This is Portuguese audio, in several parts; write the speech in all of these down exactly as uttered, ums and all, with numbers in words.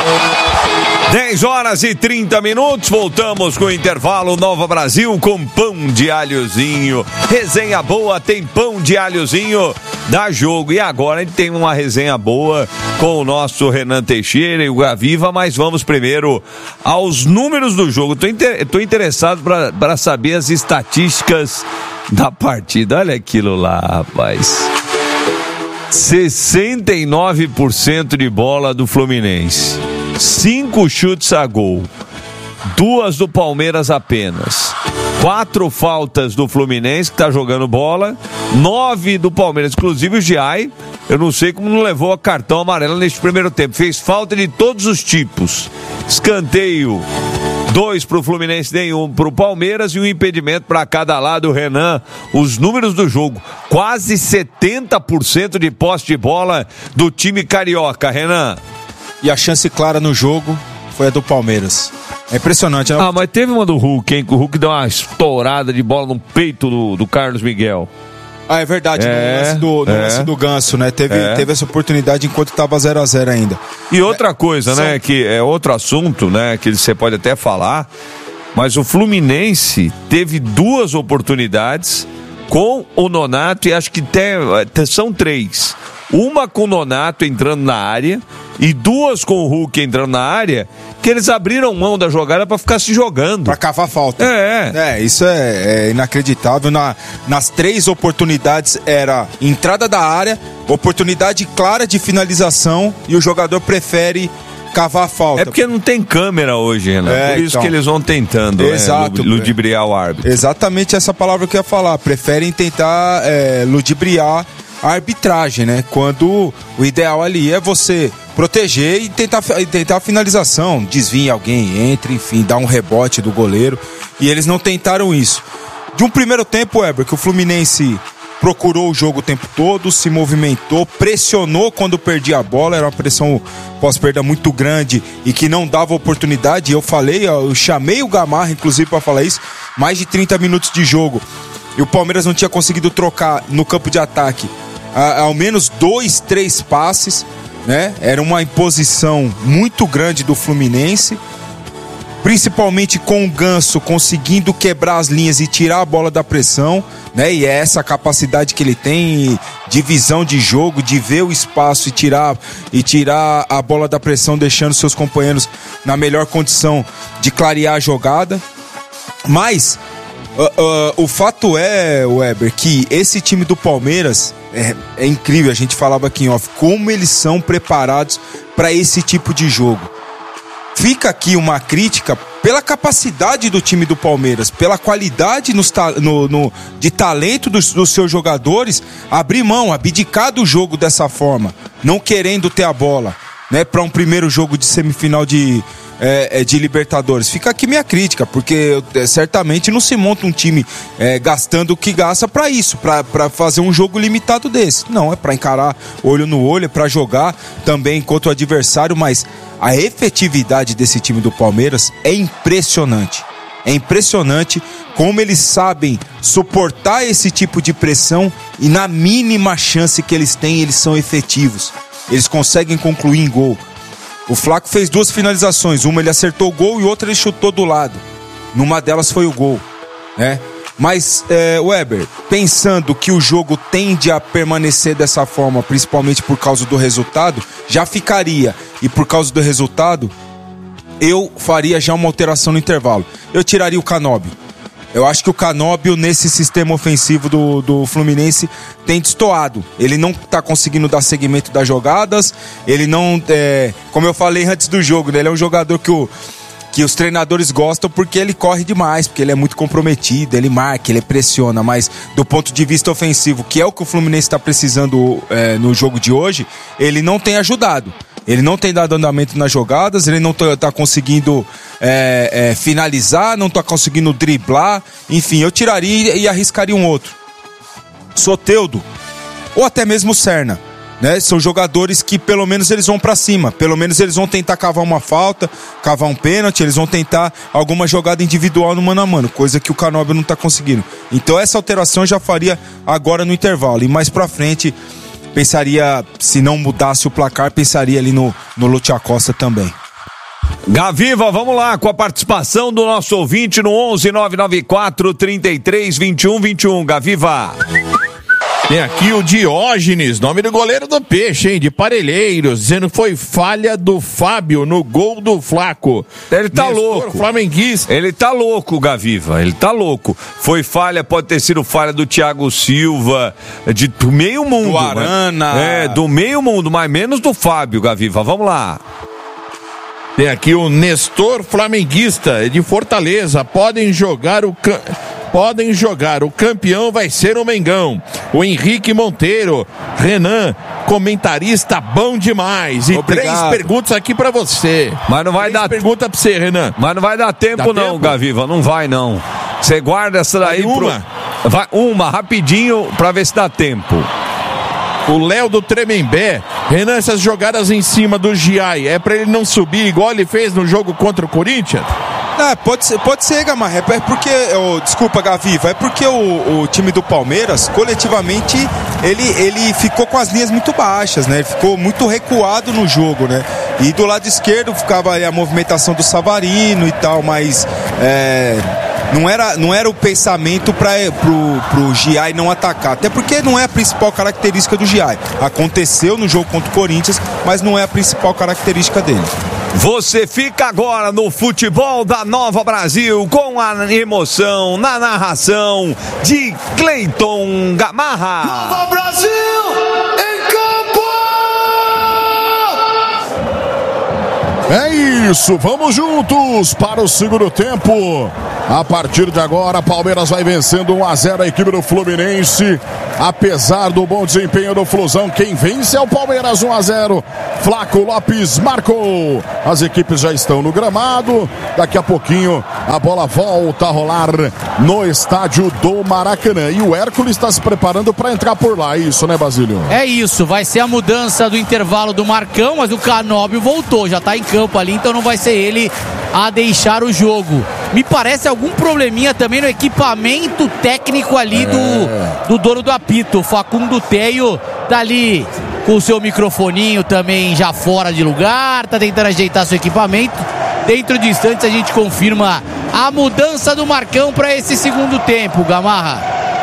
dez horas e trinta minutos, voltamos com o intervalo Nova Brasil com pão de alhozinho. Resenha boa, tem pão de alhozinho, dá jogo. E agora a gente tem uma resenha boa com o nosso Renan Teixeira e o Gaviva, mas vamos primeiro aos números do jogo. Tô, inter... Tô interessado para saber as estatísticas da partida. Olha aquilo lá, rapaz. sessenta e nove por cento de bola do Fluminense. Cinco chutes a gol, duas do Palmeiras apenas, quatro faltas do Fluminense que tá jogando bola, nove do Palmeiras, inclusive o Giai, eu não sei como não levou a cartão amarelo neste primeiro tempo, fez falta de todos os tipos, escanteio, dois pro Fluminense, nenhum pro Palmeiras e um impedimento para cada lado. Renan, os números do jogo, quase setenta por cento de posse de bola do time carioca, Renan. E a chance clara no jogo foi a do Palmeiras. É impressionante, né? Ah, mas teve uma do Hulk, hein? O Hulk deu uma estourada de bola no peito do, do Carlos Miguel. Ah, é verdade, é, no, lance do, no é. lance do Ganso, né? Teve, é. teve essa oportunidade enquanto estava zero a zero ainda. E outra coisa, é, né? São... Que é outro assunto, né? Que você pode até falar, mas o Fluminense teve duas oportunidades com o Nonato e acho que tem, são três. Uma com o Nonato entrando na área e duas com o Hulk entrando na área, que eles abriram mão da jogada pra ficar se jogando. Pra cavar falta. É. É, isso é, é inacreditável. Na, nas três oportunidades era entrada da área, oportunidade clara de finalização e o jogador prefere cavar a falta. É porque não tem câmera hoje, Renan. É, por isso então, que eles vão tentando, exato, né, ludibriar o árbitro. Exatamente essa palavra que eu ia falar. Preferem tentar é, ludibriar a arbitragem, né? Quando o ideal ali é você proteger e tentar, tentar a finalização, desvia alguém, entra, enfim, dá um rebote do goleiro, e eles não tentaram isso. De um primeiro tempo, Weber, que o Fluminense procurou o jogo o tempo todo, se movimentou, pressionou quando perdia a bola, era uma pressão pós-perda muito grande e que não dava oportunidade. Eu falei, eu chamei o Gamarra, inclusive, para falar isso, mais de trinta minutos de jogo, e o Palmeiras não tinha conseguido trocar no campo de ataque ao menos dois, três passes, né? Era uma imposição muito grande do Fluminense, principalmente com o Ganso conseguindo quebrar as linhas e tirar a bola da pressão, né? E é essa capacidade que ele tem de visão de jogo, de ver o espaço e tirar, e tirar a bola da pressão, deixando seus companheiros na melhor condição de clarear a jogada. Mas uh, uh, o fato é, Weber, que esse time do Palmeiras É, é incrível, a gente falava aqui em off, como eles são preparados para esse tipo de jogo. Fica aqui uma crítica pela capacidade do time do Palmeiras, pela qualidade nos, no, no, de talento dos, dos seus jogadores, abrir mão, abdicar do jogo dessa forma, não querendo ter a bola, né, para um primeiro jogo de semifinal de, é, de Libertadores. Fica aqui minha crítica, porque é, certamente não se monta um time é, gastando o que gasta para isso, para fazer um jogo limitado desse. Não, é para encarar olho no olho, é para jogar também contra o adversário, mas a efetividade desse time do Palmeiras é impressionante. É impressionante como eles sabem suportar esse tipo de pressão e na mínima chance que eles têm, eles são efetivos. Eles conseguem concluir em gol. O Flaco fez duas finalizações, uma ele acertou o gol e outra ele chutou do lado. Numa delas foi o gol, né? Mas, é, Weber, pensando que o jogo tende a permanecer dessa forma, principalmente por causa do resultado, já ficaria. E por causa do resultado, eu faria já uma alteração no intervalo. Eu tiraria o Canóbio. Eu acho que o Canóbio, nesse sistema ofensivo do, do Fluminense, tem destoado. Ele não está conseguindo dar seguimento das jogadas. Ele não, é, como eu falei antes do jogo, né, ele é um jogador que, o, que os treinadores gostam porque ele corre demais, porque ele é muito comprometido, ele marca, ele pressiona. Mas do ponto de vista ofensivo, que é o que o Fluminense está precisando é, no jogo de hoje, ele não tem ajudado. Ele não tem dado andamento nas jogadas, ele não está conseguindo é, é, finalizar, não está conseguindo driblar. Enfim, eu tiraria e arriscaria um outro. Soteldo, ou até mesmo Serna, né? São jogadores que pelo menos eles vão para cima, pelo menos eles vão tentar cavar uma falta, cavar um pênalti, eles vão tentar alguma jogada individual no mano a mano, coisa que o Canóbio não está conseguindo. Então essa alteração eu já faria agora no intervalo, e mais para frente pensaria, se não mudasse o placar, pensaria ali no, no Lúcio Acosta também. Gaviva, vamos lá com a participação do nosso ouvinte no onze nove nove quatro, trinta e três, vinte e um, vinte e um. Gaviva. Tem aqui o Diógenes, nome do goleiro do Peixe, hein, de Parelheiros, dizendo que foi falha do Fábio no gol do Flaco. Ele tá Nestor louco. Flamenguista. Ele tá louco, Gaviva, ele tá louco. Foi falha, pode ter sido falha do Thiago Silva, de do meio mundo. Do Arana. Mas, é, do meio mundo, mas menos do Fábio, Gaviva. Vamos lá. Tem aqui o Nestor Flamenguista, de Fortaleza. Podem jogar o... Can... Podem jogar, o campeão vai ser o Mengão. O Henrique Monteiro, Renan, comentarista bom demais. E Obrigado. três perguntas aqui pra você. Mas não vai três dar pergunta pra você, Renan. Mas não vai dar tempo Dá não, tempo? Gaviva, não vai não. Você guarda essa daí Vai pro... uma? Vai uma, rapidinho, pra ver se dá tempo. O Léo do Tremembé, Renan, essas jogadas em cima do Giai, é pra ele não subir igual ele fez no jogo contra o Corinthians? É, pode ser, pode ser, Gamarra. É porque, oh, desculpa, Gaviva, é porque o, o time do Palmeiras, coletivamente, ele, ele ficou com as linhas muito baixas, né? Ele ficou muito recuado no jogo, né? E do lado esquerdo ficava aí a movimentação do Savarino e tal, mas é, não, era, não era o pensamento para pro, pro Giai não atacar. Até porque não é a principal característica do Giai. Aconteceu no jogo contra o Corinthians, mas não é a principal característica dele. Você fica agora no futebol da Nova Brasil com a emoção na narração de Cleiton Gamarra. Nova Brasil em campo! É isso, vamos juntos para o segundo tempo. A partir de agora, Palmeiras vai vencendo um a zero a equipe do Fluminense. Apesar do bom desempenho do Flusão, quem vence é o Palmeiras um a zero. Flaco Lopes marcou. As equipes já estão no gramado. Daqui a pouquinho a bola volta a rolar no estádio do Maracanã. E o Hércules está se preparando para entrar por lá. É isso, né, Basílio? É isso, vai ser a mudança do intervalo do Marcão, mas o Canóbio voltou, já está em campo ali, então não vai ser ele a deixar o jogo. Me parece algum probleminha também no equipamento técnico ali é. do, do dono do apito. O Facundo Teio tá ali com o seu microfoninho também já fora de lugar, tá tentando ajeitar seu equipamento. Dentro de instantes a gente confirma a mudança do Marcão para esse segundo tempo, Gamarra.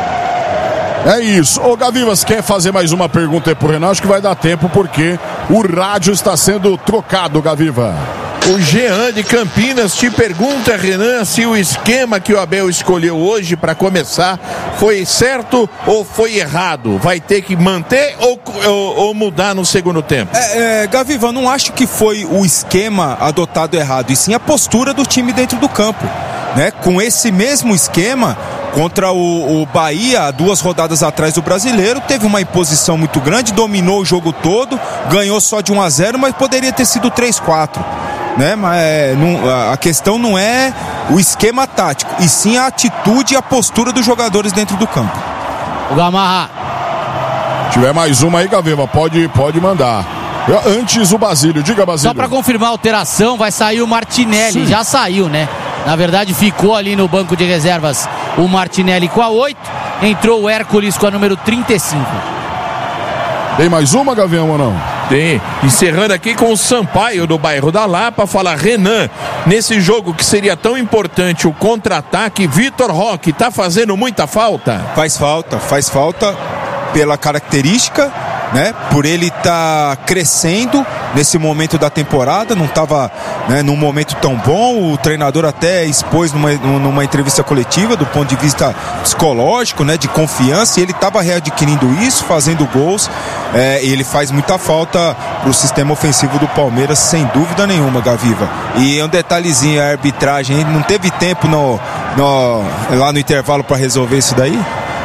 É isso. Ô Gavivas, quer fazer mais uma pergunta aí pro Renan? Acho que vai dar tempo porque o rádio está sendo trocado, Gaviva. O Jean de Campinas te pergunta, Renan, se o esquema que o Abel escolheu hoje para começar foi certo ou foi errado. Vai ter que manter ou, ou, ou mudar no segundo tempo? É, é, Gaviva, eu não acho que foi o esquema adotado errado, e sim a postura do time dentro do campo, né? Com esse mesmo esquema contra o, o Bahia, duas rodadas atrás do Brasileiro, teve uma imposição muito grande, dominou o jogo todo, ganhou só de um a zero, mas poderia ter sido três a quatro. Né? Mas é, não, a questão não é o esquema tático, e sim a atitude e a postura dos jogadores dentro do campo. O Gamarra. Se tiver mais uma aí, Gaviva, pode, pode mandar. Eu, antes o Basílio, diga, Basílio. Só para confirmar a alteração, vai sair o Martinelli. Sim. Já saiu, né? Na verdade ficou ali no banco de reservas o Martinelli com a oito, entrou o Hércules com a número trinta e cinco. Tem mais uma, Gavião, ou não? Tem, encerrando aqui com o Sampaio do bairro da Lapa, fala: Renan, nesse jogo que seria tão importante o contra-ataque, Vitor Roque tá fazendo muita falta? Faz falta, faz falta pela característica, né? Por ele estar tá crescendo nesse momento da temporada, não estava, né, num momento tão bom. O treinador até expôs numa, numa entrevista coletiva do ponto de vista psicológico, né, de confiança, e ele estava readquirindo isso, fazendo gols, é, e ele faz muita falta para o sistema ofensivo do Palmeiras, sem dúvida nenhuma, Gaviva. E um detalhezinho, a arbitragem, ele não teve tempo no, no, lá no intervalo para resolver isso daí?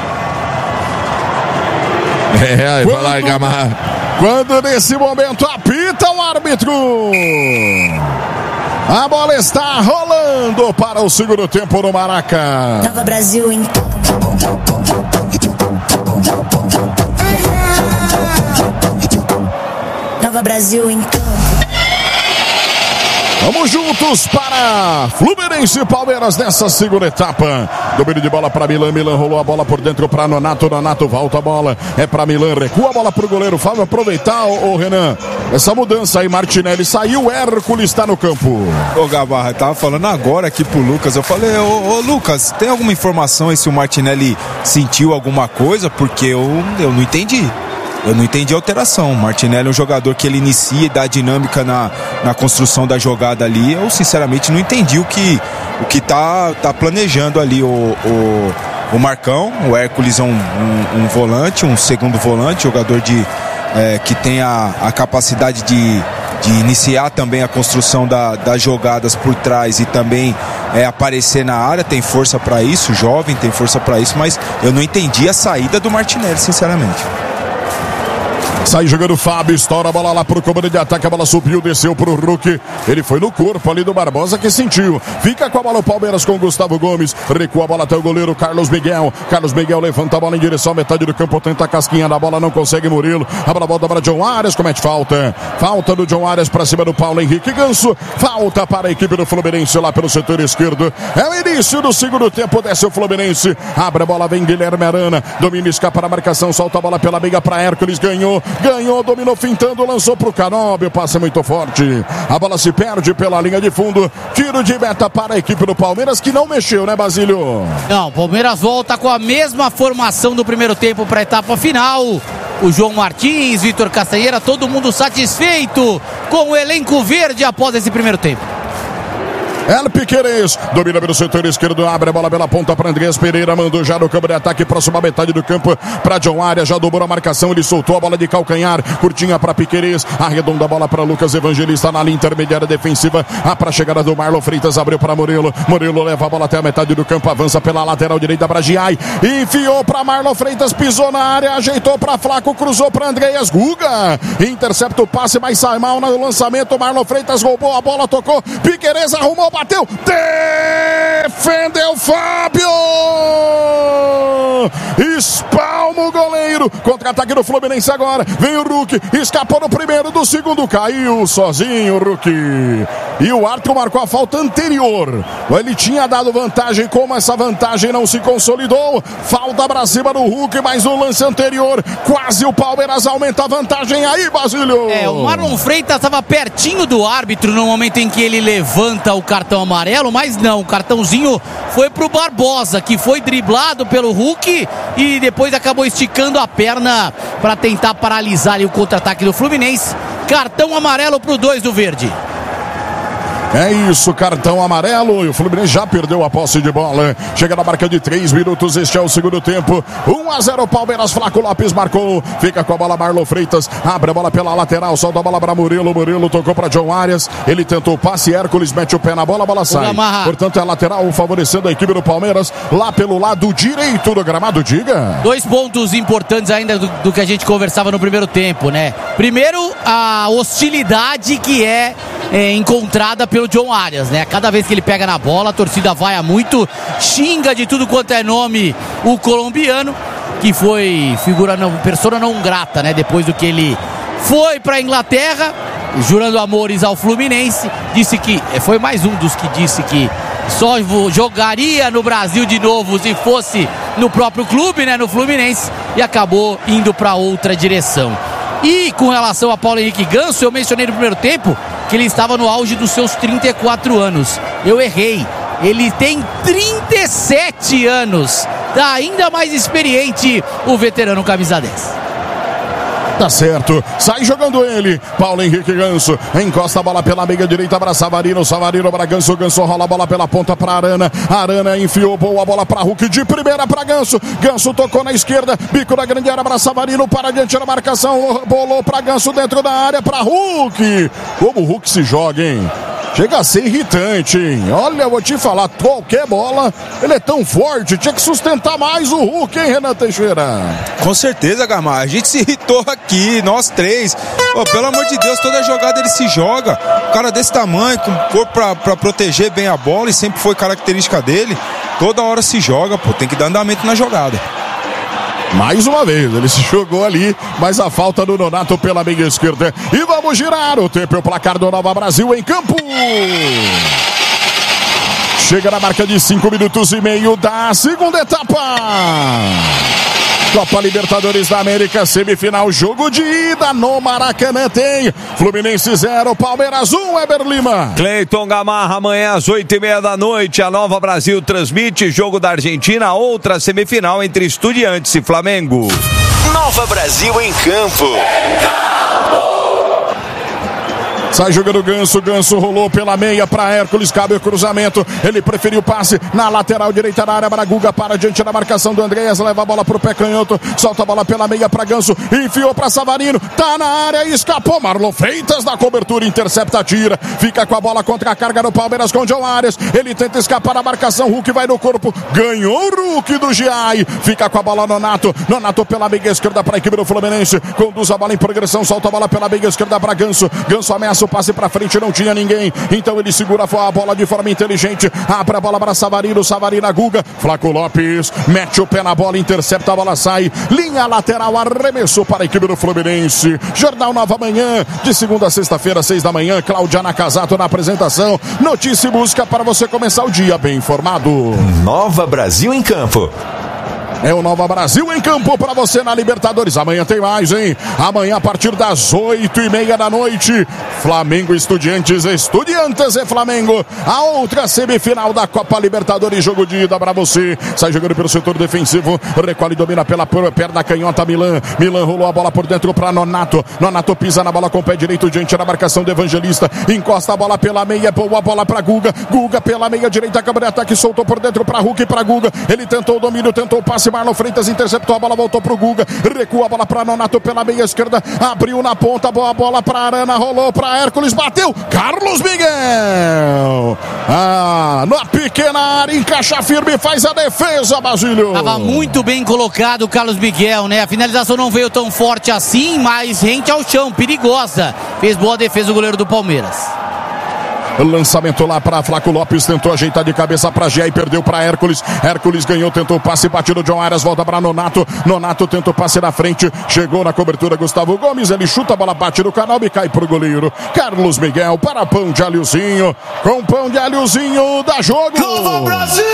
É, vai lá, Gamarra. Quando nesse momento apita o árbitro, a bola está rolando para o segundo tempo no Maraca. Nova Brasil em Nova Brasil em Vamos juntos para Fluminense e Palmeiras nessa segunda etapa. Domínio de bola para Milan, Milan rolou a bola por dentro para Nonato, Nonato volta a bola, é para Milan, recua a bola para o goleiro Fábio, aproveitar, ô, ô Renan, essa mudança aí, Martinelli saiu, Hércules está no campo. Ô Gabarra, eu tava falando agora aqui pro Lucas, eu falei, ô, ô Lucas, tem alguma informação aí se o Martinelli sentiu alguma coisa? Porque eu, eu não entendi. Eu não entendi a alteração. O Martinelli é um jogador que ele inicia e dá dinâmica na, na construção da jogada ali. Eu, sinceramente, não entendi o que, o que tá, tá planejando ali o, o, o Marcão. O Hércules é um, um, um volante, um segundo volante, jogador de, é, que tem a, a capacidade de, de iniciar também a construção da, das jogadas por trás e também é, aparecer na área. Tem força para isso, jovem, tem força para isso, mas eu não entendi a saída do Martinelli, sinceramente. Sai jogando o Fábio, estoura a bola lá pro comando de ataque, a bola subiu, desceu pro Hulk, ele foi no corpo ali do Barbosa que sentiu, fica com a bola o Palmeiras com o Gustavo Gomes, recua a bola até o goleiro Carlos Miguel, Carlos Miguel levanta a bola em direção à metade do campo, tenta a casquinha da bola, não consegue Murilo, a bola volta para John Arias, comete falta, falta do John Arias para cima do Paulo Henrique Ganso, falta para a equipe do Fluminense lá pelo setor esquerdo, é o início do segundo tempo, desce o Fluminense, abre a bola, vem Guilherme Arana, domina, escapa na marcação, solta a bola pela meia para Hércules, ganhou, ganhou, dominou fintando, lançou pro Canóbio, passe muito forte, a bola se perde pela linha de fundo, tiro de meta para a equipe do Palmeiras que não mexeu, né, Basílio? Não, o Palmeiras volta com a mesma formação do primeiro tempo para a etapa final. O João Martins, Vitor Castanheira, todo mundo satisfeito com o elenco verde após esse primeiro tempo. El Piquerez domina pelo setor esquerdo, abre a bola pela ponta para Andrés Pereira, mandou já no campo de ataque, próxima metade do campo para John Arias, já dobrou a marcação, ele soltou a bola de calcanhar, curtinha para Piquerez, arredonda a bola para Lucas Evangelista na linha intermediária defensiva, a para a chegada do Marlon Freitas, abriu para Murilo, Murilo leva a bola até a metade do campo, avança pela lateral direita para Giai, enfiou para Marlon Freitas, pisou na área, ajeitou para Flaco, cruzou para Andreas Guga, intercepta o passe, mas sai mal no lançamento, Marlon Freitas roubou a bola, tocou, Piquerez arrumou, bateu, defendeu Fábio, espalma o goleiro, contra-ataque do Fluminense agora, vem o Hulk, escapou no primeiro, do segundo, caiu sozinho o Hulk, e o árbitro marcou a falta anterior, ele tinha dado vantagem, como essa vantagem não se consolidou, falta pra cima do Hulk, mas no lance anterior, quase o Palmeiras aumenta a vantagem, aí Basílio. É, o Marlon Freitas estava pertinho do árbitro no momento em que ele levanta o cartão amarelo, mas não, o cartãozinho foi pro Barbosa, que foi driblado pelo Hulk e depois acabou esticando a perna para tentar paralisar ali o contra-ataque do Fluminense. Cartão amarelo pro dois do Verde. É isso, cartão amarelo, e o Fluminense já perdeu a posse de bola, chega na marca de três minutos, este é o segundo tempo, um a zero Palmeiras, Flaco Lopes marcou, fica com a bola Marlon Freitas, abre a bola pela lateral, solta a bola para Murilo, Murilo tocou para John Arias, ele tentou o passe, Hércules mete o pé na bola, a bola sai, portanto é a lateral favorecendo a equipe do Palmeiras, lá pelo lado direito do gramado, diga. Dois pontos importantes ainda do, do que a gente conversava no primeiro tempo, né? Primeiro, a hostilidade que é, é encontrada pelo John Arias, né? Cada vez que ele pega na bola, a torcida vaia muito, xinga de tudo quanto é nome o colombiano, que foi figura não, persona não grata, né? Depois do que ele foi para a Inglaterra, jurando amores ao Fluminense, disse que foi mais um dos que disse que só jogaria no Brasil de novo se fosse no próprio clube, né? No Fluminense, e acabou indo para outra direção. E com relação a Paulo Henrique Ganso, eu mencionei no primeiro tempo que ele estava no auge dos seus trinta e quatro anos. Eu errei. Ele tem trinta e sete anos. Tá ainda mais experiente o veterano camisa dez. Tá certo, sai jogando ele, Paulo Henrique Ganso, encosta a bola pela meia direita para Savarino, Savarino para Ganso, Ganso rola a bola pela ponta para Arana, Arana enfiou boa bola para Hulk, de primeira para Ganso, Ganso tocou na esquerda, bico da grande área para Savarino, para diante da marcação, bolou para Ganso dentro da área para Hulk, como o Hulk se joga, hein? Chega a ser irritante, hein? Olha, eu vou te falar, qualquer bola, ele é tão forte, tinha que sustentar mais o Hulk, hein, Renan Teixeira? Com certeza, Gamar, a gente se irritou aqui, nós três. Pô, pelo amor de Deus, toda jogada ele se joga. Um cara desse tamanho, com corpo pra, pra proteger bem a bola, e sempre foi característica dele. Toda hora se joga, pô, tem que dar andamento na jogada. Mais uma vez, ele se jogou ali, mas a falta do Nonato pela meia esquerda. E vamos girar o tempo e o placar do Nova Brasil em campo. Chega na marca de cinco minutos e meio da segunda etapa. Copa Libertadores da América, semifinal, jogo de ida no Maracanã tem Fluminense zero, Palmeiras um, Weber Lima. Cleiton Gamarra, amanhã às oito e meia da noite, a Nova Brasil transmite jogo da Argentina, outra semifinal entre Estudiantes e Flamengo. Nova Brasil em campo. Sai jogando o Ganso, Ganso rolou pela meia para Hércules, cabe o cruzamento, ele preferiu o passe na lateral direita da área para Guga, para diante da marcação do Andreas, leva a bola pro pé canhoto, solta a bola pela meia para Ganso, enfiou para Savarino, tá na área e escapou, Marlon Freitas na cobertura, intercepta, tira, fica com a bola contra a carga do Palmeiras com John Arias, ele tenta escapar da marcação, Hulk vai no corpo, ganhou o Hulk do Giai, fica com a bola Nonato, Nonato pela meia esquerda para a equipe do Fluminense, conduz a bola em progressão, solta a bola pela meia esquerda para Ganso, Ganso ameaça o passe pra frente, não tinha ninguém, então ele segura a bola de forma inteligente, abre a bola para Savarino, Savarino, Guga, Flaco Lopes, mete o pé na bola, intercepta, a bola sai, linha lateral, arremessou para a equipe do Fluminense. Jornal Nova Manhã, de segunda a sexta-feira, seis da manhã, Cláudia Nakazato na apresentação, notícia e busca para você começar o dia bem informado. Nova Brasil em campo. É o Nova Brasil em campo para você na Libertadores. Amanhã tem mais, hein? Amanhã a partir das oito e meia da noite, Flamengo Estudiantes, Estudiantes e Flamengo. A outra semifinal da Copa Libertadores, jogo de ida para você. Sai jogando pelo setor defensivo, recolhe e domina pela perna canhota Milan. Milan rolou a bola por dentro para Nonato. Nonato pisa na bola com o pé direito diante da marcação do Evangelista. Encosta a bola pela meia, boa bola para Guga. Guga pela meia direita, câmara de ataque, soltou por dentro para Hulk e para Guga. Ele tentou o domínio, tentou o passe, Marlon Freitas interceptou a bola, voltou pro Guga, recua a bola para Nonato pela meia esquerda, abriu na ponta, boa bola para Arana, rolou para Hércules, bateu, Carlos Miguel, ah, na pequena área, encaixa firme, faz a defesa, Basílio. Tava muito bem colocado o Carlos Miguel, né? A finalização não veio tão forte assim, mas rente ao chão, perigosa. Fez boa defesa o goleiro do Palmeiras. Lançamento lá para Flaco Lopes, tentou ajeitar de cabeça para Gé e perdeu para Hércules. Hércules ganhou, tentou o passe, batido John Arias, volta para Nonato. Nonato tenta o passe na frente, chegou na cobertura Gustavo Gomes, ele chuta a bola, bate no canal e cai pro goleiro Carlos Miguel para pão de alhozinho. Com pão de alhozinho dá jogo. Nova Brasil!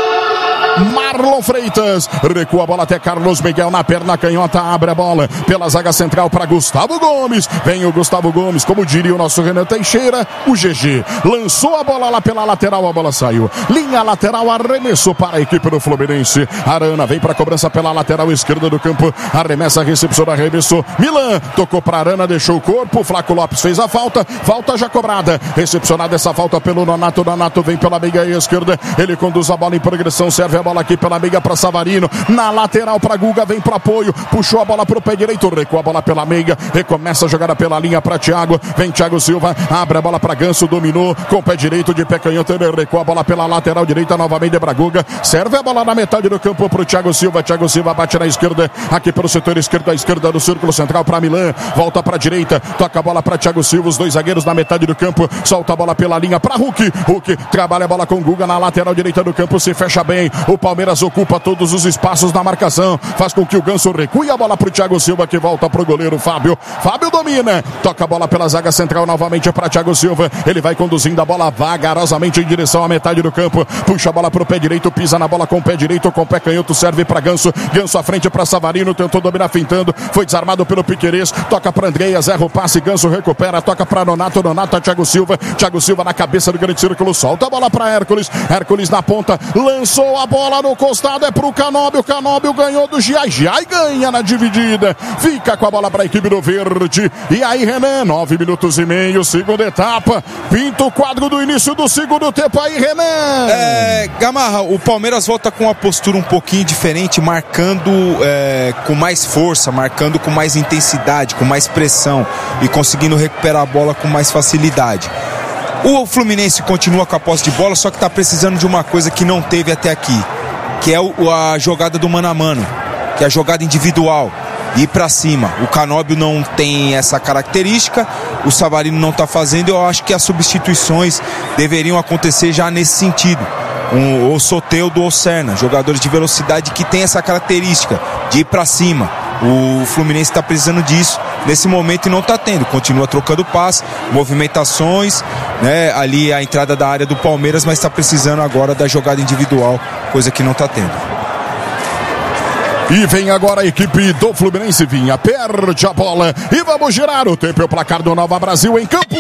Marlon Freitas recua a bola até Carlos Miguel na perna canhota, abre a bola pela zaga central para Gustavo Gomes. Vem o Gustavo Gomes, como diria o nosso Renan Teixeira, o G G. Lançou a bola lá pela lateral, a bola saiu. Linha lateral, arremessou para a equipe do Fluminense. Arana vem para a cobrança pela lateral esquerda do campo. Arremessa, recepção, arremessou. Milan tocou para Arana, deixou o corpo. Flaco Lopes fez a falta. Falta já cobrada. Recepcionada essa falta pelo Nonato. Nonato vem pela meia esquerda. Ele conduz a bola em progressão. Serve a bola aqui pela meia para Savarino. Na lateral para Guga, vem para apoio. Puxou a bola para o pé direito. Recua a bola pela meia. Recomeça a jogada pela linha para Thiago. Vem Thiago Silva. Abre a bola para Ganso. Dominou com o pé direito de pé canhoto. Ele recua a bola pela lateral direita. Novamente para Guga. Serve a bola na metade do campo para o Thiago Silva. Thiago Silva bate na esquerda. Aqui pelo setor esquerdo. À esquerda do círculo central para Milan. Volta para a direita. Toca a bola para Thiago Silva. Os dois zagueiros na metade do campo. Solta a bola pela linha para Hulk. Hulk trabalha a bola com Guga na lateral direita do campo. Se fecha bem. O Palmeiras ocupa todos os espaços na marcação. Faz com que o Ganso recue a bola para o Thiago Silva, que volta para o goleiro Fábio. Fábio domina. Toca a bola pela zaga central novamente para Thiago Silva. Ele vai conduzindo a bola vagarosamente em direção à metade do campo. Puxa a bola para o pé direito. Pisa na bola com o pé direito. Com o pé canhoto serve para Ganso. Ganso à frente para Savarino. Tentou dominar fintando. Foi desarmado pelo Piquerez. Toca para Andreas. Erra o passe. Ganso recupera. Toca para Nonato. Nonato a Thiago Silva. Thiago Silva na cabeça do grande círculo. Solta a bola para Hércules. Hércules na ponta. Lançou a bola no costado. É pro Canóbio. Canóbio ganhou do Giai. Giai ganha na dividida. Fica com a bola para a equipe do Verde. E aí, Renan, nove minutos e meio, segunda etapa. Pinta o quadro do início do segundo tempo aí, Renan. É, Gamarra, o Palmeiras volta com uma postura um pouquinho diferente, marcando é, com mais força, marcando com mais intensidade, com mais pressão e conseguindo recuperar a bola com mais facilidade. O Fluminense continua com a posse de bola, só que está precisando de uma coisa que não teve até aqui, que é o, a jogada do mano a mano, que é a jogada individual, ir para cima. O Canóbio não tem essa característica, o Savarino não está fazendo. Eu acho que as substituições deveriam acontecer já nesse sentido, um, o Soteldo ou Serna, jogadores de velocidade que tem essa característica de ir para cima. O Fluminense está precisando disso nesse momento e não está tendo. Continua trocando passe, movimentações, né? Ali a entrada da área do Palmeiras, mas está precisando agora da jogada individual, coisa que não está tendo. E vem agora a equipe do Fluminense, Vinha, perde a bola e vamos girar o tempo e o placar do Nova Brasil em campo.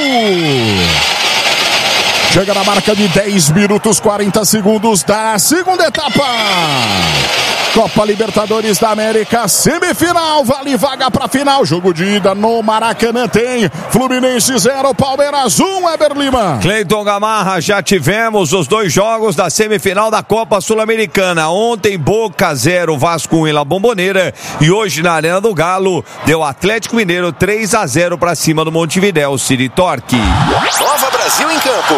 Chega na marca de dez minutos, quarenta segundos da segunda etapa. Copa Libertadores da América, semifinal, vale vaga pra final. Jogo de ida no Maracanã tem Fluminense zero, Palmeiras um, Eber Lima. Cleiton Gamarra, já tivemos os dois jogos da semifinal da Copa Sul-Americana. Ontem Boca zero, Vasco um em La Bombonera. E hoje na Arena do Galo, deu Atlético Mineiro três a zero pra cima do Montevidéu, City Torque. Nova Brasil em campo.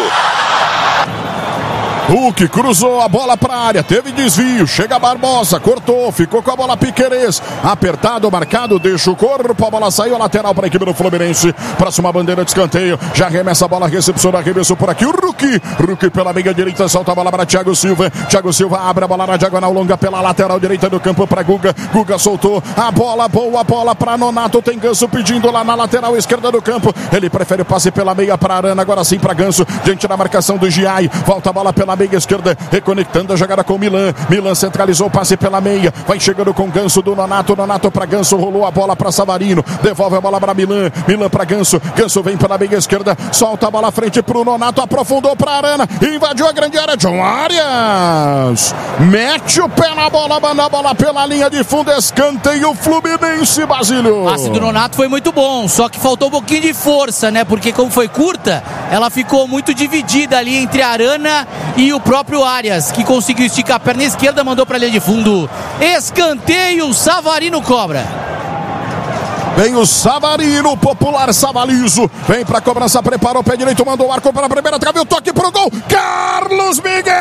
Hulk cruzou a bola para a área, teve desvio, chega Barbosa, cortou, ficou com a bola Piquerez, apertado, marcado, deixa o corpo, a bola saiu, a lateral para a equipe do Fluminense, próxima bandeira de escanteio, já arremessa a bola, recepção, arremessou por aqui, o Hulk, Hulk pela meia direita, solta a bola para Thiago Silva, Thiago Silva abre a bola na diagonal longa pela lateral direita do campo para Guga, Guga soltou a bola, boa bola para Nonato, tem Ganso pedindo lá na lateral esquerda do campo, ele prefere o passe pela meia para Arana, agora sim para Ganso, diante da marcação do Giai, volta a bola pela meia esquerda, reconectando a jogada com Milan. Milan centralizou o passe pela meia. Vai chegando com Ganso do Nonato. Nonato para Ganso, rolou a bola para Savarino. Devolve a bola para Milan. Milan para Ganso. Ganso vem pela meia esquerda. Solta a bola à frente para o Nonato. Aprofundou para Arana. Invadiu a grande área. John Arias mete o pé na bola, manda a bola pela linha de fundo. Escanteio Fluminense, Basílio. O passe do Nonato foi muito bom, só que faltou um pouquinho de força, né? Porque como foi curta, ela ficou muito dividida ali entre a Arana e o próprio Arias, que conseguiu esticar a perna esquerda, mandou para a linha de fundo. Escanteio, Savarino cobra. Vem o Savarino, popular Savalizo. Vem pra cobrança, preparou o pé direito, mandou o arco para a primeira trave, o toque pro gol. Carlos Miguel!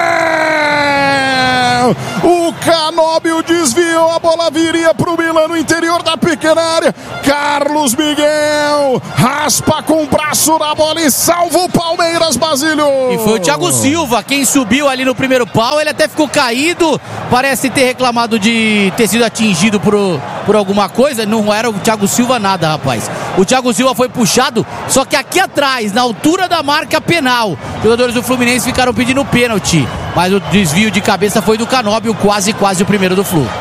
O Canóbio desviou, a bola viria pro Milan no interior da pequena área. Carlos Miguel raspa com o braço na bola e salva o Palmeiras, Basílio. E foi o Thiago Silva quem subiu ali no primeiro pau, ele até ficou caído, parece ter reclamado de ter sido atingido por, por alguma coisa, não era o Thiago Silva nada, rapaz. O Thiago Silva foi puxado, só que aqui atrás, na altura da marca penal, os jogadores do Fluminense ficaram pedindo pênalti, mas o desvio de cabeça foi do Canóbio, quase, quase o primeiro do Flu.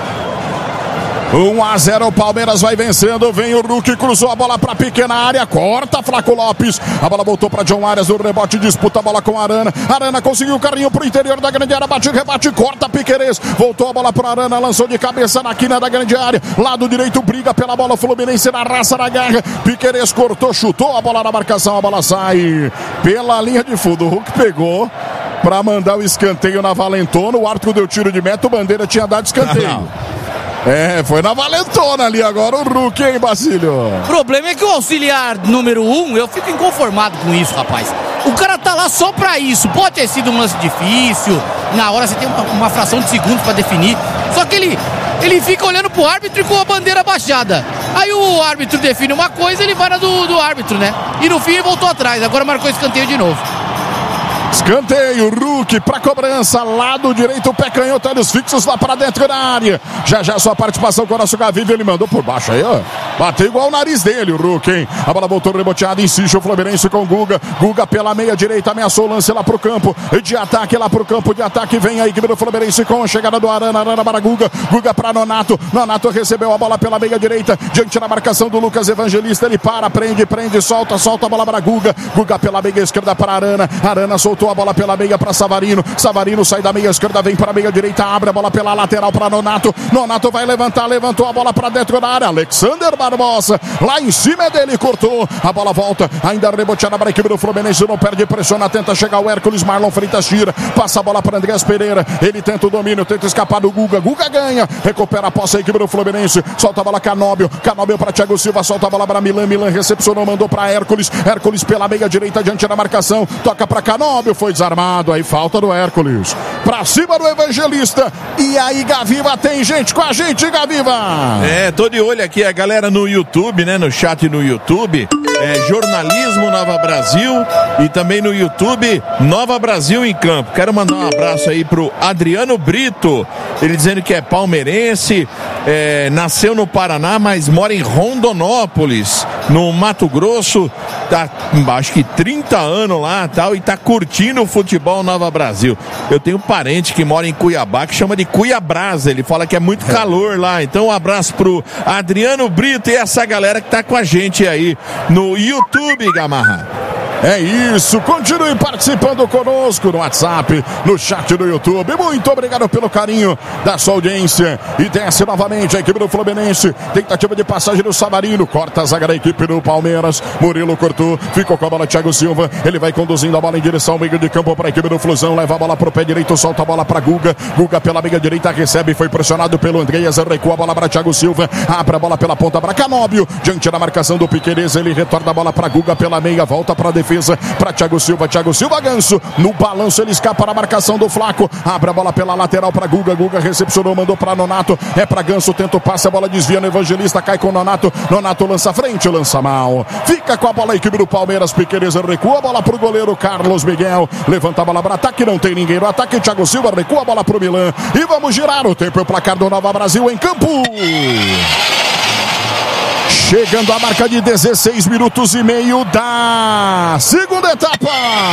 um a zero, o Palmeiras vai vencendo, vem o Hulk, cruzou a bola para a pequena área, corta Flaco Lopes, a bola voltou para John Arias, no rebote, disputa a bola com a Arana, Arana conseguiu o carrinho pro interior da grande área, bate, rebate, corta Piquerez, voltou a bola para Arana, lançou de cabeça na quina da grande área, lado direito, briga pela bola, Fluminense na raça, na garra, Piquerez cortou, chutou a bola na marcação, a bola sai pela linha de fundo, o Hulk pegou para mandar o escanteio na Valentona, o árbitro deu tiro de meta, o Bandeira tinha dado escanteio. É, foi na valentona ali agora o Hulk, hein, Basílio? O problema é que o auxiliar número um, eu fico inconformado com isso, rapaz. O cara tá lá só pra isso. Pode ter sido um lance difícil, na hora você tem uma, uma fração de segundos pra definir. Só que ele, ele fica olhando pro árbitro e com a bandeira baixada. Aí o árbitro define uma coisa, ele vai na do, do árbitro, né? E no fim ele voltou atrás, agora marcou escanteio de novo. Escanteio, Hulk pra cobrança, lado direito, o pé canhoto, olhos fixos lá para dentro da área. Já já sua participação com o nosso Gavive, ele mandou por baixo aí, ó. Bateu igual o nariz dele, o Hulk, hein? A bola voltou reboteada, insiste o Fluminense com Guga. Guga pela meia direita, ameaçou o lance lá pro campo. De ataque lá pro campo, de ataque vem a equipe do Fluminense com a chegada do Arana, Arana para Guga. Guga pra Nonato, Nonato recebeu a bola pela meia direita, diante da marcação do Lucas Evangelista, ele para, prende, prende, solta, solta a bola para Guga. Guga pela meia esquerda para Arana, Arana soltou a bola pela meia para Savarino, Savarino sai da meia esquerda, vem para a meia direita, abre a bola pela lateral para Nonato, Nonato vai levantar, levantou a bola para dentro da área, Alexander Barbosa, lá em cima dele, cortou, a bola volta, ainda reboteada para a equipe do Fluminense, não perde, pressiona, tenta chegar o Hércules, Marlon Freitas tira, passa a bola para Andrés Pereira, ele tenta o domínio, tenta escapar do Guga, Guga ganha, recupera a posse a equipe do Fluminense, solta a bola Canóbio, Canóbio para Thiago Silva, solta a bola para Milan, Milan recepcionou, mandou para Hércules, Hércules pela meia direita, diante da marcação, toca para Canóbio, foi desarmado, aí falta do Hércules, pra cima do Evangelista. E aí, Gaviva, tem gente com a gente, Gaviva. É, tô de olho aqui, a galera no YouTube, né, no chat no YouTube, é Jornalismo Nova Brasil e também no YouTube Nova Brasil em Campo. Quero mandar um abraço aí pro Adriano Brito, ele dizendo que é palmeirense, é, nasceu no Paraná, mas mora em Rondonópolis, no Mato Grosso, tá acho que trinta anos lá tal, e tá curtindo o futebol Nova Brasil. Eu tenho um parente que mora em Cuiabá que chama de Cuiabrasa, ele fala que é muito calor lá, então um abraço pro Adriano Brito e essa galera que tá com a gente aí no YouTube, Gamarra. É isso, continue participando conosco no WhatsApp, no chat do YouTube. Muito obrigado pelo carinho da sua audiência. E desce novamente a equipe do Fluminense. Tentativa de passagem do Savarino. Corta a zaga da equipe do Palmeiras. Murilo cortou, ficou com a bola Thiago Silva. Ele vai conduzindo a bola em direção ao meio de campo para a equipe do Flusão. Leva a bola para o pé direito, solta a bola para Guga. Guga pela meia direita recebe, foi pressionado pelo Andreas. Recua a bola para Thiago Silva. Abre a bola pela ponta para Canóbio. Diante da marcação do Piquerez, ele retorna a bola para Guga pela meia, volta para a defesa. Para Thiago Silva, Thiago Silva, Ganso, no balanço ele escapa na marcação do Flaco, abre a bola pela lateral para Guga, Guga recepcionou, mandou para Nonato, é para Ganso, tenta o passe, a bola desvia no Evangelista, cai com Nonato, Nonato lança frente, lança mal, fica com a bola a equipe do Palmeiras, Piquerez recua a bola para o goleiro Carlos Miguel, levanta a bola para ataque, não tem ninguém no ataque, Thiago Silva recua a bola para o Milan, e vamos girar o tempo e o placar do Nova Brasil em campo. Chegando a marca de dezesseis minutos e meio da segunda etapa.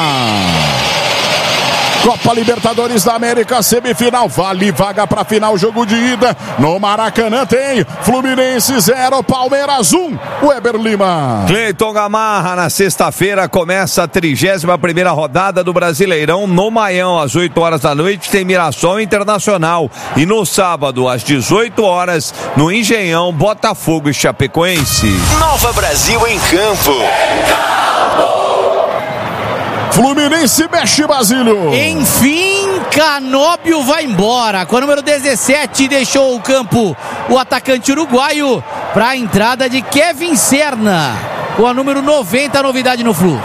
Copa Libertadores da América, semifinal, vale vaga para final, jogo de ida no Maracanã tem Fluminense zero, Palmeiras um, Weber Lima. Cleiton Gamarra, na sexta-feira começa a trigésima primeira rodada do Brasileirão no Maião, às oito horas da noite tem Mirassol Internacional e no sábado às dezoito horas no Engenhão, Botafogo e Chapecoense. Nova Brasil em campo. Fluminense mexe, Basílio. Enfim, Canóbio vai embora. Com a número dezessete, deixou o campo o atacante uruguaio para a entrada de Kevin Serna. Com a número noventa, a novidade no Flu.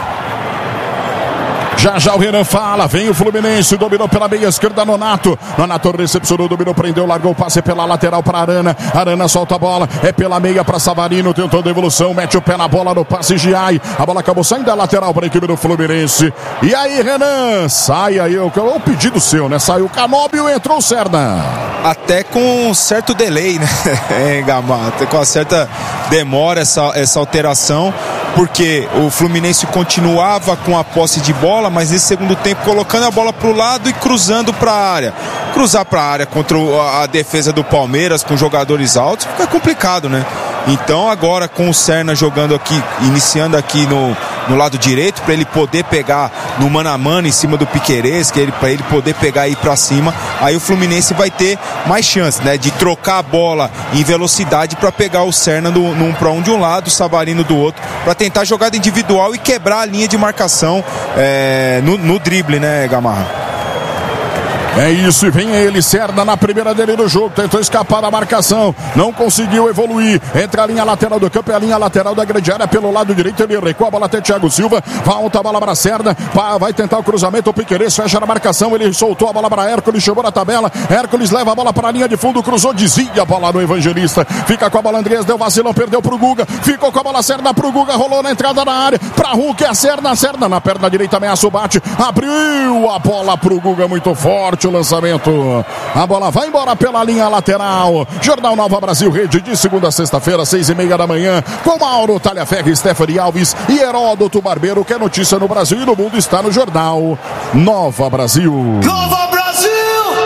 Já já o Renan fala, vem o Fluminense, dominou pela meia esquerda, Nonato, Nonato recepcionou, dominou, prendeu, largou o passe pela lateral para Arana, Arana solta a bola, é pela meia para Savarino, tentou a devolução, mete o pé na bola no passe Giai, a bola acabou saindo da lateral para a equipe do Fluminense, e aí Renan, sai aí, o, o pedido seu, né, saiu o Canóbio, entrou o Serna. Até com um certo delay, né, é, Gamarra, até com uma certa demora essa, essa alteração, porque o Fluminense continuava com a posse de bola, mas nesse segundo tempo colocando a bola para o lado e cruzando para a área. Cruzar para a área contra a defesa do Palmeiras com jogadores altos fica complicado, né? Então agora com o Serna jogando aqui, iniciando aqui no, no lado direito, para ele poder pegar no mano a mano em cima do Piquerez, que ele, para ele poder pegar e ir para cima, aí o Fluminense vai ter mais chance, né? De trocar a bola em velocidade para pegar o Serna no, no um para um de um lado, o Savarino do outro, para tentar jogada individual e quebrar a linha de marcação é, no, no drible, né, Gamarra? É isso, e vem ele, Serna na primeira dele no jogo, tentou escapar da marcação, não conseguiu evoluir, entre a linha lateral do campo e a linha lateral da grande área, pelo lado direito ele recua a bola até Thiago Silva, volta a bola para Serna, vai tentar o cruzamento, o Piquerez fecha na marcação, ele soltou a bola para Hércules, chegou na tabela, Hércules leva a bola para a linha de fundo, cruzou, desvia a bola no Evangelista, fica com a bola Andrés, deu vacilão, perdeu pro Guga, ficou com a bola Serna pro Guga, rolou na entrada da área, pra Hulk, é Serna, Serna na perna direita, ameaça o bate, abriu a bola pro Guga, muito forte o lançamento, a bola vai embora pela linha lateral. Jornal Nova Brasil Rede, de segunda a sexta-feira, seis e meia da manhã, com Mauro Talhaferri, Stephanie Alves e Heródoto Barbeiro, que é notícia no Brasil e no mundo está no Jornal Nova Brasil. Nova Brasil!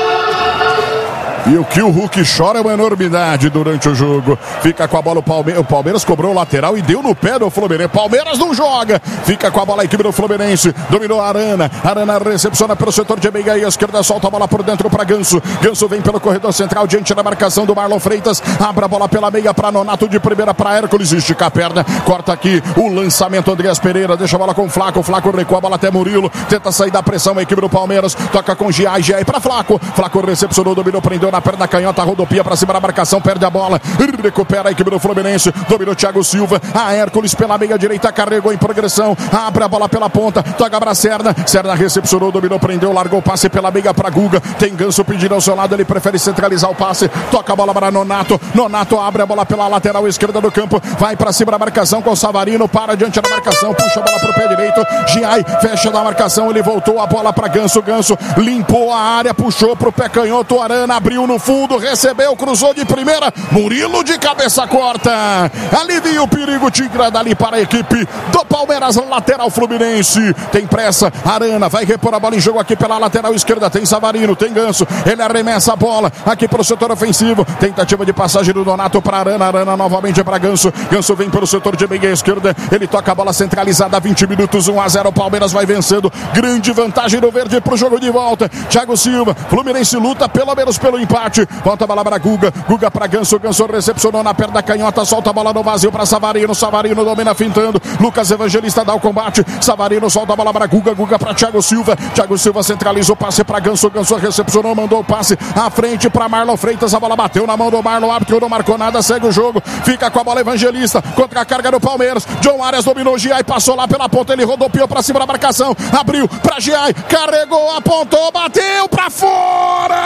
E o que o Hulk chora é uma enormidade durante o jogo. Fica com a bola o Palmeiras. O Palmeiras cobrou o lateral e deu no pé do Fluminense. Palmeiras não joga. Fica com a bola a equipe do Fluminense. Dominou a Arana. Arana recepciona pelo setor de meia e a esquerda. Solta a bola por dentro para Ganso. Ganso vem pelo corredor central diante da marcação do Marlon Freitas. Abre a bola pela meia para Nonato, de primeira para Hércules. Estica a perna. Corta aqui o lançamento. Andreas Pereira deixa a bola com o Flaco. O Flaco recua a bola até Murilo. Tenta sair da pressão a equipe do Palmeiras. Toca com Giai. Giai para Flaco. Flaco recepcionou, dominou, prendeu na na perna canhota, rodopia pra cima da marcação, perde a bola, recupera a equipe do Fluminense, dominou Thiago Silva, a Hércules pela meia direita, carregou em progressão, abre a bola pela ponta, toca pra Serna, Serna recepcionou, dominou, prendeu, largou o passe pela meia pra Guga, tem Ganso pedindo ao seu lado, ele prefere centralizar o passe, toca a bola para Nonato, Nonato abre a bola pela lateral esquerda do campo, vai pra cima da marcação com o Savarino, para diante da marcação, puxa a bola pro pé direito, Giai fecha da marcação, ele voltou a bola pra Ganso, Ganso limpou a área, puxou pro pé canhoto, Arana abriu no fundo, recebeu, cruzou de primeira, Murilo de cabeça corta, alivia o perigo, Tigra dali para a equipe do Palmeiras, lateral Fluminense, tem pressa, Arana vai repor a bola em jogo aqui pela lateral esquerda, tem Savarino, tem Ganso, ele arremessa a bola aqui pelo setor ofensivo, tentativa de passagem do Donato para Arana, Arana novamente para Ganso, Ganso vem pelo setor de meia esquerda, ele toca a bola centralizada, vinte minutos, um a zero, Palmeiras vai vencendo, grande vantagem do verde pro jogo de volta, Thiago Silva, Fluminense luta pelo menos pelo empate, volta a bola para Guga, Guga para Ganso, Ganso recepcionou na perna canhota, solta a bola no vazio para Savarino, Savarino domina fintando, Lucas Evangelista dá o combate, Savarino solta a bola para Guga, Guga para Thiago Silva, Thiago Silva centralizou o passe para Ganso, Ganso recepcionou, mandou o passe à frente para Marlon Freitas, a bola bateu na mão do Marlon, o árbitro não marcou nada, segue o jogo, fica com a bola Evangelista, contra a carga do Palmeiras, John Arias dominou Giai, passou lá pela ponta, ele rodopiou para cima da marcação, abriu para Giai, carregou, apontou, bateu para fora!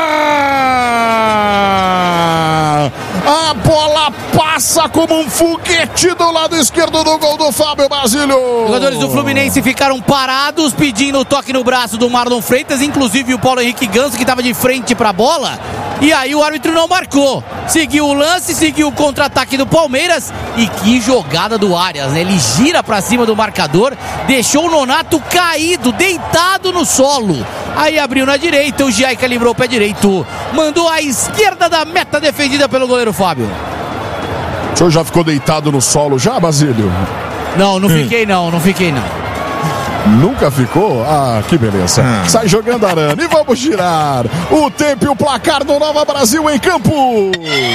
A bola passa como um foguete do lado esquerdo do gol do Fábio Basílio. Os jogadores do Fluminense ficaram parados pedindo o toque no braço do Marlon Freitas, inclusive o Paulo Henrique Ganso, que estava de frente para a bola, e aí o árbitro não marcou, seguiu o lance, seguiu o contra-ataque do Palmeiras, e que jogada do Arias, né? Ele gira para cima do marcador, deixou o Nonato caído, deitado no solo, aí abriu na direita, o Giai calibrou o pé direito, mandou à esquerda da meta defendida pelo goleiro Fábio. O senhor já ficou deitado no solo já, Basílio? Não, não fiquei não, não fiquei não. Nunca ficou? Ah, que beleza. Hum. Sai jogando Arana e vamos girar o tempo e o placar do Nova Brasil em campo.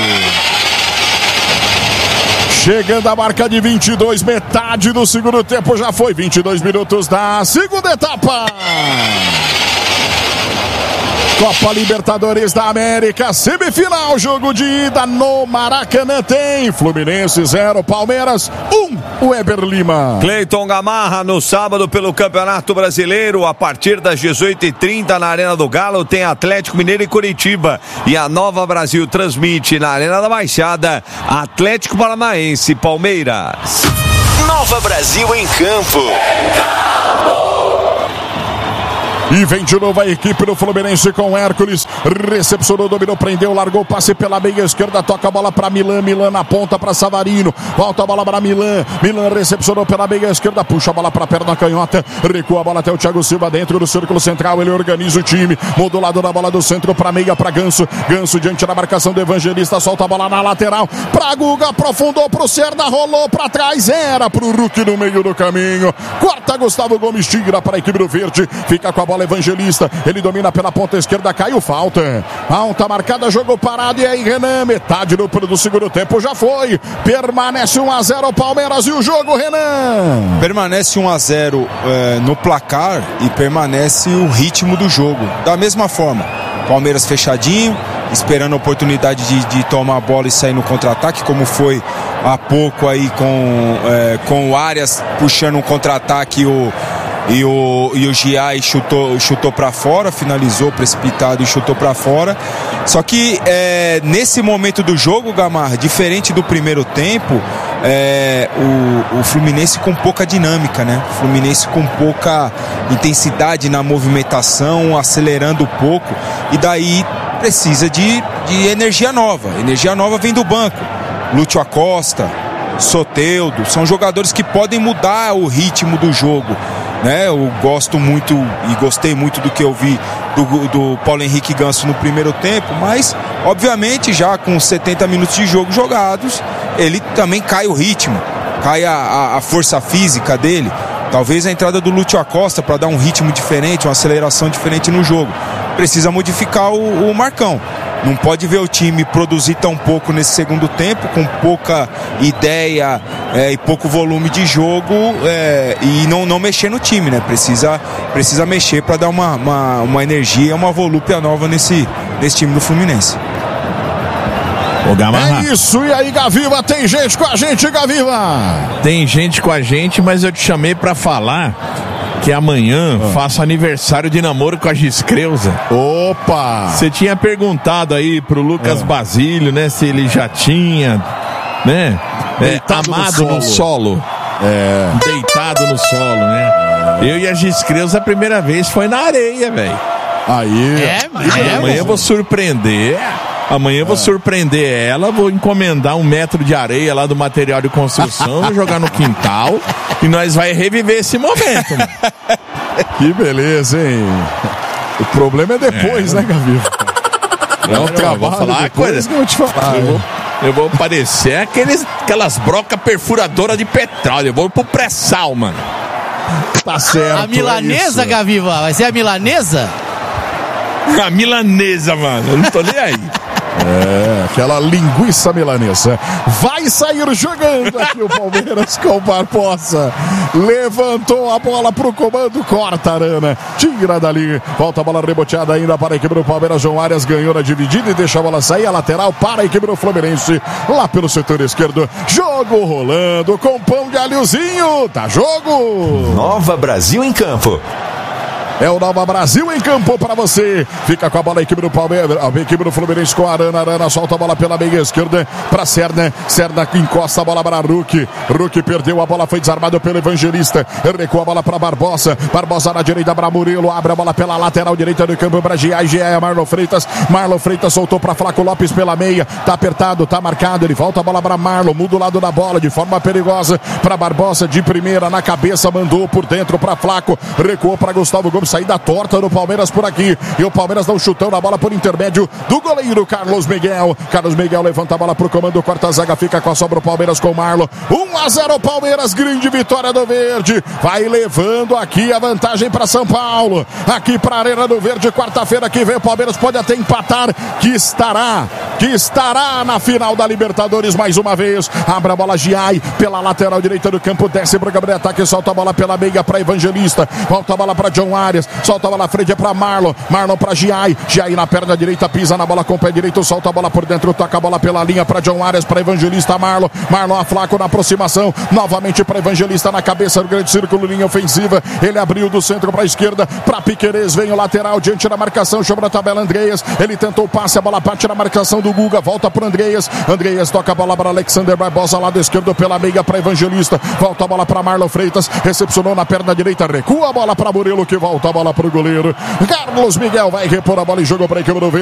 Chegando a marca de vinte e dois, metade do segundo tempo já foi, vinte e dois minutos da segunda etapa. Copa Libertadores da América, semifinal, jogo de ida no Maracanã, tem Fluminense zero, Palmeiras um, Weber Lima. Cleiton Gamarra no sábado pelo Campeonato Brasileiro, a partir das dezoito e trinta na Arena do Galo tem Atlético Mineiro e Curitiba, e a Nova Brasil transmite na Arena da Baixada Atlético Paranaense, Palmeiras. Nova Brasil em campo. E vem de novo a equipe do Fluminense com Hércules, recepcionou, dominou, prendeu, largou o passe pela meia esquerda, toca a bola para Milan, Milan na ponta para Savarino, volta a bola para Milan, Milan recepcionou pela meia esquerda, puxa a bola para a perna canhota, recua a bola até o Thiago Silva dentro do círculo central, ele organiza o time, muda o lado da bola do centro para meia, para Ganso, Ganso diante da marcação do Evangelista, solta a bola na lateral, para Guga, aprofundou pro Serna, rolou para trás, era pro Hulk no meio do caminho, corta Gustavo Gomes, tira para a equipe do Verde, fica com a bola Evangelista, ele domina pela ponta esquerda, caiu falta, alta marcada, jogo parado, e aí Renan, metade do, do segundo tempo já foi, permanece um a zero Palmeiras, e o jogo, Renan? Permanece um a zero é, no placar, e permanece o ritmo do jogo, da mesma forma, Palmeiras fechadinho, esperando a oportunidade de, de tomar a bola e sair no contra-ataque, como foi há pouco aí com, é, com o Arias puxando um contra-ataque, o E o, e o Giai chutou, chutou para fora, finalizou precipitado e chutou para fora. Só que é, nesse momento do jogo, Gamarra, diferente do primeiro tempo, é, o, o Fluminense com pouca dinâmica, né? O Fluminense com pouca intensidade na movimentação, acelerando pouco, e daí precisa de, de energia nova. Energia nova vem do banco. Lúcio Acosta, Soteldo, são jogadores que podem mudar o ritmo do jogo. Né, eu gosto muito e gostei muito do que eu vi do, do Paulo Henrique Ganso no primeiro tempo, mas obviamente já com setenta minutos de jogo jogados, ele também cai o ritmo, cai a, a, a força física dele. Talvez a entrada do Lúcio Acosta para dar um ritmo diferente, uma aceleração diferente no jogo. Precisa modificar o, o Marcão. Não pode ver o time produzir tão pouco nesse segundo tempo, com pouca ideia é, e pouco volume de jogo é, e não, não mexer no time, né? Precisa, precisa mexer para dar uma, uma, uma energia, uma volúpia nova nesse, nesse time do Fluminense. É isso, e aí, Gaviva, tem gente com a gente, Gaviva? Tem gente com a gente, mas eu te chamei pra falar que amanhã ah. faço aniversário de namoro com a Giscreuza. Opa! Você tinha perguntado aí pro Lucas ah. Basílio, né, se ele já tinha, né, é, amado no solo. no solo. É. Deitado no solo, né? Eu e a Giscreuza a primeira vez foi na areia, velho. Aí. É, é, amanhã eu vou surpreender. Amanhã eu vou é. surpreender ela, vou encomendar um metro de areia lá do material de construção, vou jogar no quintal e nós vai reviver esse momento. Que beleza, hein? O problema é depois, é. né, Gaviva? Não, não, eu vou falar uma coisa. Eu, te falar, eu, vou, eu vou parecer aqueles, aquelas brocas perfuradoras de petróleo. Eu vou pro pré-sal, mano. Tá certo. A milanesa, é Gaviva? Vai ser a milanesa? A milanesa, mano. Eu não tô nem aí. É, aquela linguiça milanesa. Vai sair jogando aqui o Palmeiras com o Barbosa. Levantou a bola pro comando, corta a Arana, tira dali, volta a bola reboteada ainda para a equipe do Palmeiras. João Arias ganhou na dividida e deixa a bola sair, a lateral para a equipe do Fluminense, lá pelo setor esquerdo. Jogo rolando com pão de alhozinho, tá jogo. Nova Brasil em campo. É o Nova Brasil em campo para você. Fica com a bola a equipe do Palmeiras, a equipe do Fluminense com a Arana. Arana solta a bola pela meia esquerda para Serna. Serna encosta a bola para Ruki. Ruki perdeu a bola, foi desarmado pelo Evangelista. Recua a bola para Barbosa. Barbosa na direita para Murilo. Abre a bola pela lateral direita do campo para G I. G I é Marlon Freitas. Marlon Freitas soltou para Flaco Lopes pela meia. Tá apertado, tá marcado. Ele volta a bola para Marlon. Muda o lado da bola de forma perigosa para Barbosa de primeira na cabeça. Mandou por dentro para Flaco. Recuou para Gustavo Gomes. Saída torta do Palmeiras por aqui. E o Palmeiras dá um chutão na bola por intermédio do goleiro Carlos Miguel. Carlos Miguel levanta a bola pro comando, corta a zaga, fica com a sobra o Palmeiras com o Marlon. um a zero Palmeiras, grande vitória do Verde. Vai levando aqui a vantagem para São Paulo. Aqui para a Arena do Verde, quarta-feira que vem o Palmeiras pode até empatar, que estará, que estará na final da Libertadores mais uma vez. Abre a bola Giai pela lateral direita do campo, desce para o Gabriel Ataque, solta a bola pela meia para Evangelista, volta a bola para John Arias. Solta a bola à frente para Marlon. Marlon para Giai. Giai na perna direita, pisa na bola com o pé direito. Solta a bola por dentro, toca a bola pela linha para John Arias, para Evangelista Marlon. Marlon a Flaco na aproximação. Novamente para Evangelista na cabeça do grande círculo, linha ofensiva. Ele abriu do centro para a esquerda. Para Piquerez, vem o lateral diante da marcação. Chama a tabela Andreas. Ele tentou o passe, a bola parte na marcação do Guga. Volta para Andreas. Andreas toca a bola para Alexander Barbosa, lado esquerdo pela meia para Evangelista. Volta a bola para Marlon Freitas. Recepcionou na perna direita. Recua a bola para Murilo, que volta a bola para o goleiro Carlos Miguel. Vai repor a bola e jogou para a equipe do Verde.